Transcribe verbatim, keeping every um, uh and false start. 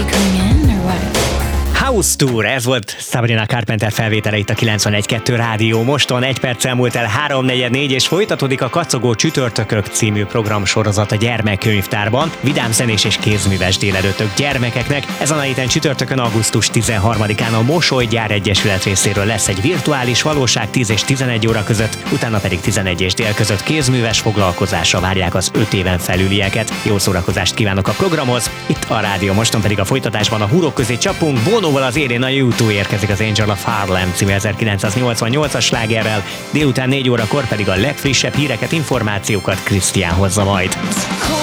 you coming in or what? House Tour, ez volt Sabrina Carpenter felvétele itt a kilencvenegy kettő Rádió Moston. Egy perc elmúlt el három negyvennégy, és folytatódik a Kacogó csütörtökök című programsorozat a Gyermekkönyvtárban. Vidám zenés és kézműves délelőttök gyermekeknek. Ezen a héten csütörtökön, augusztus tizenharmadikán a Mosolygyár Egyesület részéről lesz egy virtuális valóság tíz és tizenegy óra között, utána pedig tizenegy és dél között kézműves foglalkozásra várják az öt éven felülieket. Jó szórakozást kívánok a programhoz. Itt a Rádió Moston pedig a folytatásban a hurok közé csapunk. Bonoval az élén a U kettő érkezik az Angel of Harlem című ezerkilencszáznyolcvannyolcas slágerrel, délután négy órakor pedig a legfrissebb híreket, információkat Krisztián hozza majd.